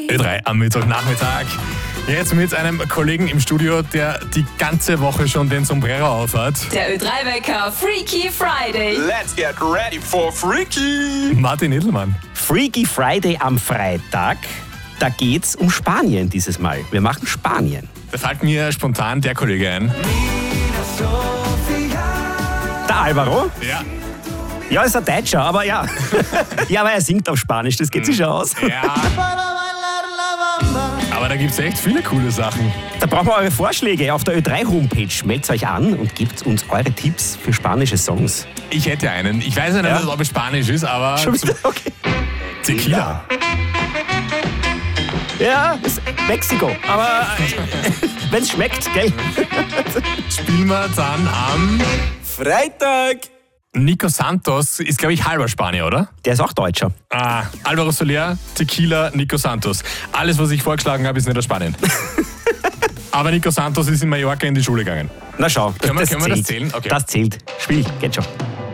Ö3 am Mittwochnachmittag. Jetzt mit einem Kollegen im Studio, der die ganze Woche schon den Sombrero aufhat. Der Ö3-Wecker Freaky Friday. Let's get ready for Freaky! Martin Edelmann. Freaky Friday am Freitag. Da geht's um Spanien dieses Mal. Wir machen Spanien. Da fällt mir spontan der Kollege ein. Der Alvaro? Ja. Ja, ist ein Deutscher, aber ja. Ja, aber er singt auf Spanisch, das geht sich schon aus. Ja. Aber da gibt es echt viele coole Sachen. Da brauchen wir eure Vorschläge auf der Ö3-Homepage. Meldet euch an und gebt uns eure Tipps für spanische Songs. Ich hätte einen. Ich weiß ja nicht, ob es Spanisch ist, aber Schon wieder? Okay. Tequila. Ja, ist Mexiko. Aber wenn's schmeckt, gell? Spielen wir dann am Freitag! Nico Santos ist, glaube ich, halber Spanier, oder? Der ist auch Deutscher. Ah, Alvaro Soler, Tequila, Nico Santos. Alles, was ich vorgeschlagen habe, ist nicht aus Spanien. Aber Nico Santos ist in Mallorca in die Schule gegangen. Na schau, Können wir zählt. das zählen? Okay. Das zählt. Spiel, geht schon.